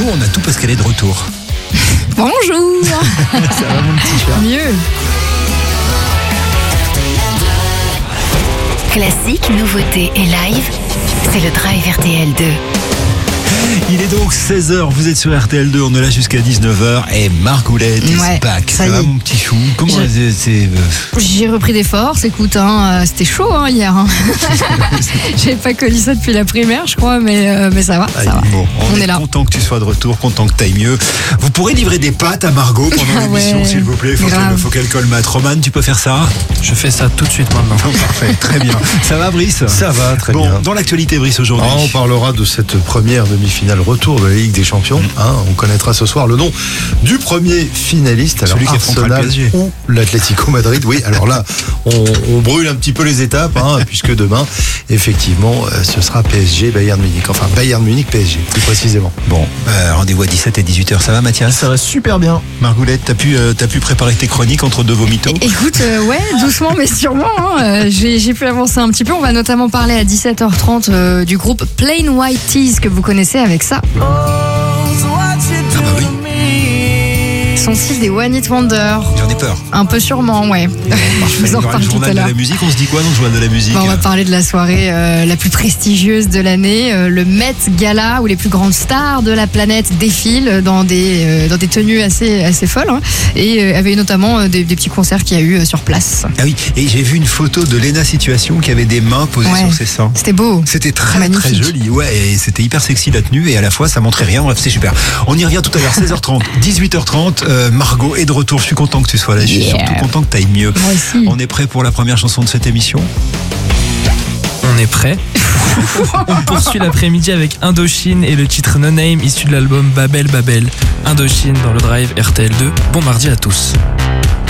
on a tout parce qu'elle est de retour. Bonjour. Ça va mon petit chat? Mieux. Classique, nouveauté et live, c'est le Drive RTL 2. Il est donc 16h, vous êtes sur RTL2, on est là jusqu'à 19h et Margoulette is back. Ça va mon petit chou? Comment J'ai repris des forces, écoute, c'était chaud hier. J'ai pas connu ça depuis la primaire, je crois, mais ça va. Ça va. Bon, on est là. Content que tu sois de retour, content que t'ailles mieux. Vous pourrez livrer des pâtes à Margot pendant l'émission, s'il vous plaît. Faut qu'elle colmate. Roman, tu peux faire ça? Je fais ça tout de suite maintenant. Parfait, très bien. Ça va, Brice? Ça va, très bien. Dans l'actualité, Brice, aujourd'hui. On parlera de cette première demi-finale retour de la Ligue des Champions. On connaîtra ce soir le nom du premier finaliste. Alors, celui qui affrontera le PSG. Ou l'Atlético Madrid. Oui, alors là, on brûle un petit peu les étapes, puisque demain, effectivement, ce sera PSG Bayern Munich. Enfin, Bayern Munich PSG, plus précisément. Bon, rendez-vous à 17 et 18h. Ça va, Mathias? Ça va super bien. Margoulette, t'as pu préparer tes chroniques entre deux vomitos? Écoute, ouais, doucement mais sûrement. J'ai pu avancer un petit peu. On va notamment parler à 17h30 du groupe Plain White Tees que vous connaissez avec ça. Ah bah oui. Sont-ils des One Hit Wonder? J'en ai peur. Un peu sûrement, ouais. Je vous en reparle tout à Le journal l'heure. de la musique, on se dit quoi dans le journal de la musique? On va parler de la soirée la plus prestigieuse de l'année, le Met Gala, où les plus grandes stars de la planète défilent dans des tenues assez folles, et avait notamment des petits concerts qu'il y a eu sur place. Ah oui, et j'ai vu une photo de Lena Situation qui avait des mains posées sur ses seins. C'était beau. C'était très magnifique. Très joli, ouais, et c'était hyper sexy la tenue, et à la fois ça montrait rien, bref, c'est super. On y revient tout à l'heure, 16h30, 18h30, Margot est de retour, je suis content que tu sois là, je suis surtout content que tu ailles mieux. Moi aussi. On est prêt pour la première chanson de cette émission? On est prêt. On poursuit l'après-midi avec Indochine et le titre No Name issu de l'album Babel Babel. Indochine dans le Drive RTL2. Bon mardi à tous.